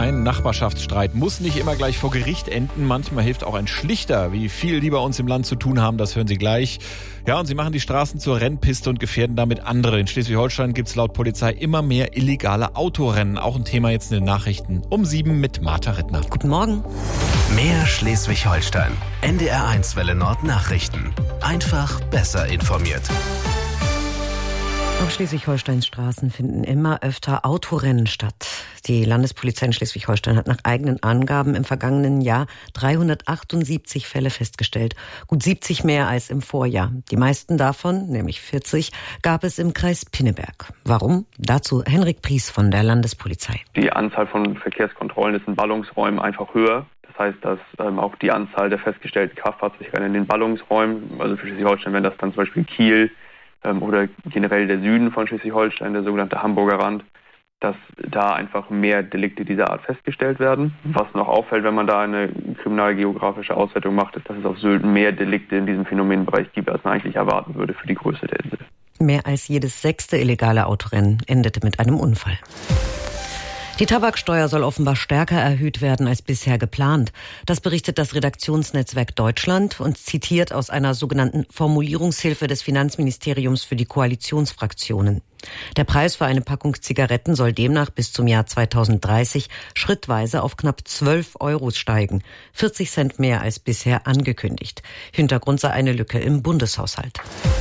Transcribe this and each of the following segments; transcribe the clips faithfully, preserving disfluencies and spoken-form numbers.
Ein Nachbarschaftsstreit muss nicht immer gleich vor Gericht enden. Manchmal hilft auch ein Schlichter. Wie viel die bei uns im Land zu tun haben, das hören Sie gleich. Ja, und sie machen die Straßen zur Rennpiste und gefährden damit andere. In Schleswig-Holstein gibt es laut Polizei immer mehr illegale Autorennen. Auch ein Thema jetzt in den Nachrichten. Um sieben mit Martha Rittner. Guten Morgen. Mehr Schleswig-Holstein. N D R eins Welle Nord Nachrichten. Einfach besser informiert. Auf Schleswig-Holsteins Straßen finden immer öfter Autorennen statt. Die Landespolizei in Schleswig-Holstein hat nach eigenen Angaben im vergangenen Jahr dreihundertachtundsiebzig Fälle festgestellt. Gut siebzig mehr als im Vorjahr. Die meisten davon, nämlich vierzig, gab es im Kreis Pinneberg. Warum? Dazu Henrik Pries von der Landespolizei. Die Anzahl von Verkehrskontrollen ist in Ballungsräumen einfach höher. Das heißt, dass ähm, auch die Anzahl der festgestellten Kraftfahrzeuge in den Ballungsräumen, also für Schleswig-Holstein wären das dann zum Beispiel Kiel, oder generell der Süden von Schleswig-Holstein, der sogenannte Hamburger Rand, dass da einfach mehr Delikte dieser Art festgestellt werden. Was noch auffällt, wenn man da eine kriminalgeografische Auswertung macht, ist, dass es auf Sylt mehr Delikte in diesem Phänomenbereich gibt, als man eigentlich erwarten würde für die Größe der Insel. Mehr als jedes sechste illegale Autorennen endete mit einem Unfall. Die Tabaksteuer soll offenbar stärker erhöht werden als bisher geplant. Das berichtet das Redaktionsnetzwerk Deutschland und zitiert aus einer sogenannten Formulierungshilfe des Finanzministeriums für die Koalitionsfraktionen. Der Preis für eine Packung Zigaretten soll demnach bis zum Jahr zweitausenddreißig schrittweise auf knapp zwölf Euro steigen. vierzig Cent mehr als bisher angekündigt. Hintergrund sei eine Lücke im Bundeshaushalt.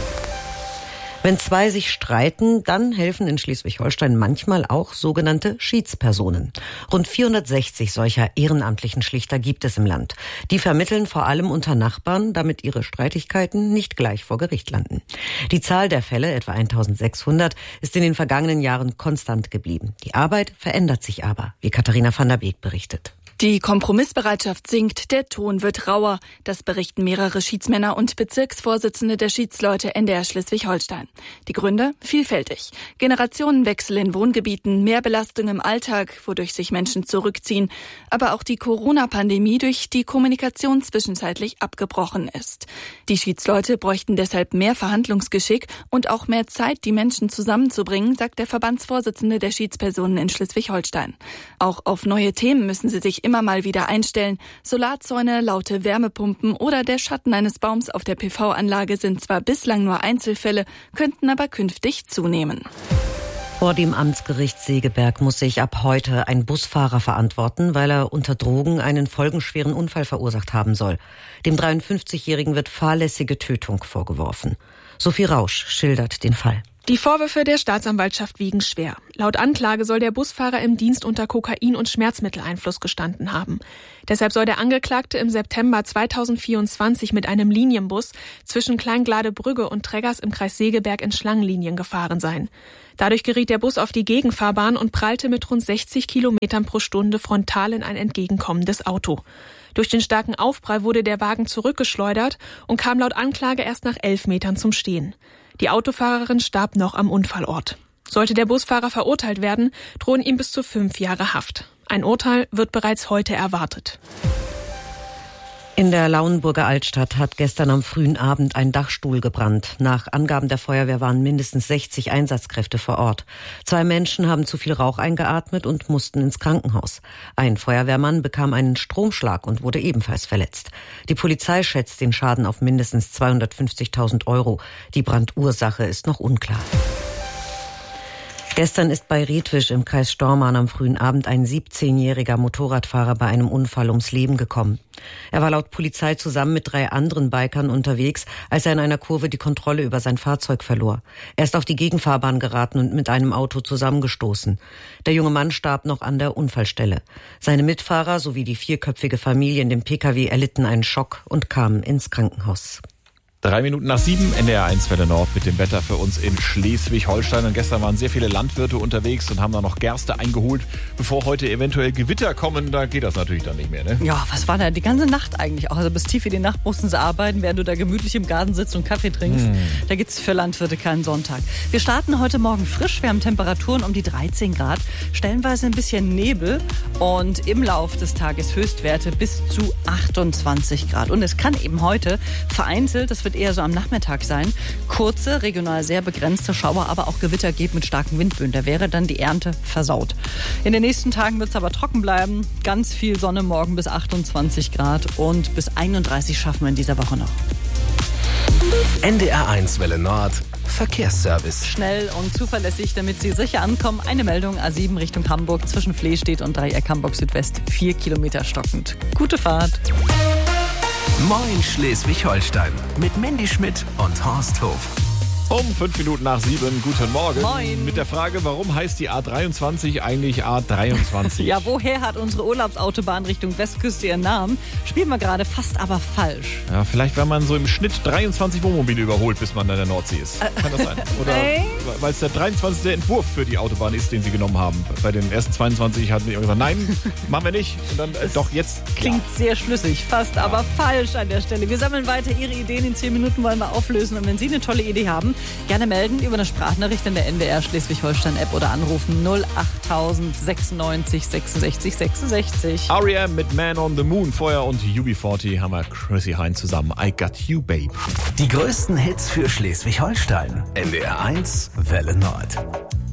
Wenn zwei sich streiten, dann helfen in Schleswig-Holstein manchmal auch sogenannte Schiedspersonen. Rund vierhundertsechzig solcher ehrenamtlichen Schlichter gibt es im Land. Die vermitteln vor allem unter Nachbarn, damit ihre Streitigkeiten nicht gleich vor Gericht landen. Die Zahl der Fälle, etwa eintausendsechshundert, ist in den vergangenen Jahren konstant geblieben. Die Arbeit verändert sich aber, wie Katharina van der Beek berichtet. Die Kompromissbereitschaft sinkt, der Ton wird rauer. Das berichten mehrere Schiedsmänner und Bezirksvorsitzende der Schiedsleute N D R Schleswig-Holstein. Die Gründe? Vielfältig. Generationenwechsel in Wohngebieten, mehr Belastung im Alltag, wodurch sich Menschen zurückziehen. Aber auch die Corona-Pandemie, durch die Kommunikation zwischenzeitlich abgebrochen ist. Die Schiedsleute bräuchten deshalb mehr Verhandlungsgeschick und auch mehr Zeit, die Menschen zusammenzubringen, sagt der Verbandsvorsitzende der Schiedspersonen in Schleswig-Holstein. Auch auf neue Themen müssen sie sich immer mal wieder einstellen. Solarzäune, laute Wärmepumpen oder der Schatten eines Baums auf der P V-Anlage sind zwar bislang nur Einzelfälle, könnten aber künftig zunehmen. Vor dem Amtsgericht Segeberg muss sich ab heute ein Busfahrer verantworten, weil er unter Drogen einen folgenschweren Unfall verursacht haben soll. Dem dreiundfünfzigjährigen wird fahrlässige Tötung vorgeworfen. Sophie Rausch schildert den Fall. Die Vorwürfe der Staatsanwaltschaft wiegen schwer. Laut Anklage soll der Busfahrer im Dienst unter Kokain- und Schmerzmitteleinfluss gestanden haben. Deshalb soll der Angeklagte im September zweitausendvierundzwanzig mit einem Linienbus zwischen Kleingladebrügge und Treggers im Kreis Segeberg in Schlangenlinien gefahren sein. Dadurch geriet der Bus auf die Gegenfahrbahn und prallte mit rund sechzig Kilometern pro Stunde frontal in ein entgegenkommendes Auto. Durch den starken Aufprall wurde der Wagen zurückgeschleudert und kam laut Anklage erst nach elf Metern zum Stehen. Die Autofahrerin starb noch am Unfallort. Sollte der Busfahrer verurteilt werden, drohen ihm bis zu fünf Jahre Haft. Ein Urteil wird bereits heute erwartet. In der Lauenburger Altstadt hat gestern am frühen Abend ein Dachstuhl gebrannt. Nach Angaben der Feuerwehr waren mindestens sechzig Einsatzkräfte vor Ort. Zwei Menschen haben zu viel Rauch eingeatmet und mussten ins Krankenhaus. Ein Feuerwehrmann bekam einen Stromschlag und wurde ebenfalls verletzt. Die Polizei schätzt den Schaden auf mindestens zweihundertfünfzigtausend Euro. Die Brandursache ist noch unklar. Gestern ist bei Redwisch im Kreis Stormarn am frühen Abend ein siebzehnjähriger Motorradfahrer bei einem Unfall ums Leben gekommen. Er war laut Polizei zusammen mit drei anderen Bikern unterwegs, als er in einer Kurve die Kontrolle über sein Fahrzeug verlor. Er ist auf die Gegenfahrbahn geraten und mit einem Auto zusammengestoßen. Der junge Mann starb noch an der Unfallstelle. Seine Mitfahrer sowie die vierköpfige Familie in dem P K W erlitten einen Schock und kamen ins Krankenhaus. Drei Minuten nach sieben, N D R eins Welle Nord mit dem Wetter für uns in Schleswig-Holstein. Und gestern waren sehr viele Landwirte unterwegs und haben da noch Gerste eingeholt, bevor heute eventuell Gewitter kommen. Da geht das natürlich dann nicht mehr, ne? Ja, was war da die ganze Nacht eigentlich auch? Also bis tief in die Nacht mussten sie arbeiten, während du da gemütlich im Garten sitzt und Kaffee trinkst. Hm. Da gibt's für Landwirte keinen Sonntag. Wir starten heute Morgen frisch. Wir haben Temperaturen um die dreizehn Grad, stellenweise ein bisschen Nebel und im Lauf des Tages Höchstwerte bis zu achtundzwanzig Grad. Und es kann eben heute vereinzelt, das wird wird eher so am Nachmittag sein. Kurze, regional sehr begrenzte Schauer, aber auch Gewitter geht mit starken Windböen. Da wäre dann die Ernte versaut. In den nächsten Tagen wird es aber trocken bleiben. Ganz viel Sonne morgen bis achtundzwanzig Grad und bis einunddreißig schaffen wir in dieser Woche noch. N D R eins Welle Nord Verkehrsservice. Schnell und zuverlässig, damit Sie sicher ankommen. Eine Meldung, A sieben Richtung Hamburg zwischen Flehstedt und Dreieck Hamburg Südwest. Vier Kilometer stockend. Gute Fahrt. Moin Schleswig-Holstein mit Mandy Schmidt und Horst Hof. Um fünf Minuten nach sieben, guten Morgen. Moin. Mit der Frage, warum heißt die A dreiundzwanzig eigentlich A dreiundzwanzig? Ja, woher hat unsere Urlaubsautobahn Richtung Westküste ihren Namen? Spielen wir gerade fast aber falsch. Ja, vielleicht, weil man so im Schnitt dreiundzwanzig Wohnmobile überholt, bis man an der Nordsee ist. Kann das sein? Oder nee. Weil es der dreiundzwanzigste Entwurf für die Autobahn ist, den sie genommen haben. Bei den ersten zweiundzwanzig hatten die gesagt, nein, machen wir nicht. Und dann, äh, doch, jetzt. Klingt ja. sehr schlüssig, fast ja. aber falsch an der Stelle. Wir sammeln weiter Ihre Ideen. In zehn Minuten wollen wir auflösen. Und wenn Sie eine tolle Idee haben, gerne melden über eine Sprachnachricht in der N D R Schleswig-Holstein-App oder anrufen null acht sechsundneunzig sechsundsechzig sechsundsechzig. R E M mit Man on the Moon. Vorher und U B vierzig haben wir Chrissy Hynde zusammen. I Got You, Babe. Die größten Hits für Schleswig-Holstein. N D R eins Welle Nord.